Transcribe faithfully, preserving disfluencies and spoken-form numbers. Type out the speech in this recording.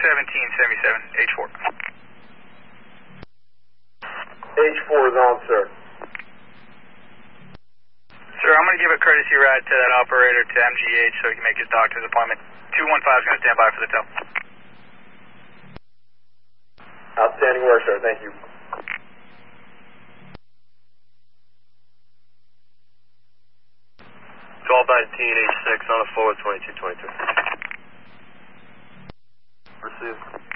seventeen seventy-seven, H four. H four is on, sir. Sir, I'm going to give a courtesy ride to that operator to M G H so he can make his doctor's appointment. two one five is going to stand by for the tow. Outstanding work, sir. Thank you. twelve nineteen, H six on a forward, twenty-two twenty-two. Received.